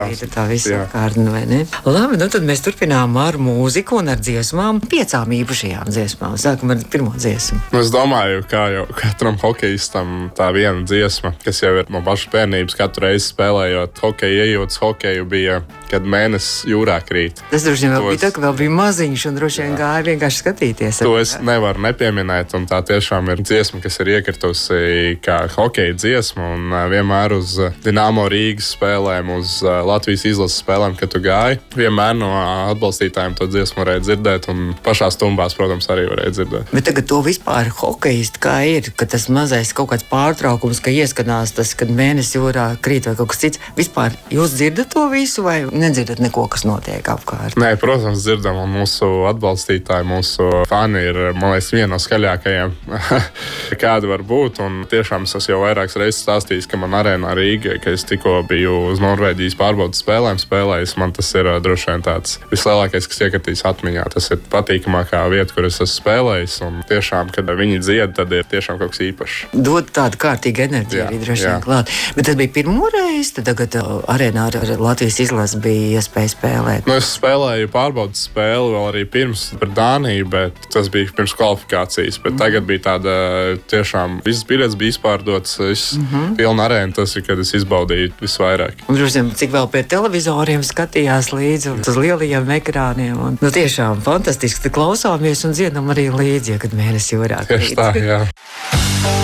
Tā viss ir kārtībā, vai ne? Labi, nu tad mēs turpinām ar mūziku un ar dziesmām, 5 īpašajām dziesmām. Sākam ar pirmo dziesmu. Es domāju, kā jau katram hokejistam tā viena dziesma, kas jau ir no pašas bērnības, katru reizi spēlējot hokeju, ejot hokeju, bija, kad mēnesis jūrā krīt. Tas droši vien bija tā, ka vēl bija maziņš un droši vien gāja vienkārši skatīties. To es nevaru nepieminēt, un tā tiešām ir dziesma, kas ir iekritusi kā hokeja dziesma, un vienmēr uz Dinamo Rīgas spēlēm, uz Latvijas izlases spēlēm, kad tu gāji. Vienmēr no atbalstītājiem to dziesmu varēja dzirdēt, un pašā stumbās, protams, arī varēja dzirdēt. Bet tagad to vispār hokejisti kā ir, ka tas mazais kaut kāds pārtraukums, ka ieskanās tas, kad mēnesis jūrā krīt vai kaut kas cits. Vispār jūs dzirdat to visu vai nedzirdat neko, kas notiek apkārt? Nē, protams, dzirdam, un mūsu atbalstītāji, mūsu fani ir, man liekas, viena no skaļākajiem, kāda var būt, un tiešām es jau vairākas reizes stāstījis, ka man arēnā Rīga, ka es tikko biju uz Norvēģijas pārbaudas spēlēm spēlējis, man tas ir droši vien tāds vislielākais, kas iekritīs atmiņā. Tas ir patīkamākā vieta, kur es esmu spēlējis, un tiešām, kad viņi dzied, tad ir tiešām kaut kas īpašs. Dod tādu kārtīgu enerģiju arī droši vien klāt. Bet tas bija pirmo reizi, tad tagad arēnā ar Latvijas izlasi bija iespēja spēlēt. Nu, es spēlēju pārbaudas spēli vēl arī pirms par Dāniju, bet tas bija pirms kvalifikācijas, bet tagad bija tāda tiešām visas biļetes bija izpārdotas, pilna arēna, tas ir, kad es izbaudīju visvairāk. Un droši vien, cik vēl pie televizoriem skatījās līdzi uz lielajiem ekrāniem. Un, nu, tiešām fantastiski. Klausāmies un dziedam arī līdzi, kad mēnesis jūrā krīt. Tieši tā, jā.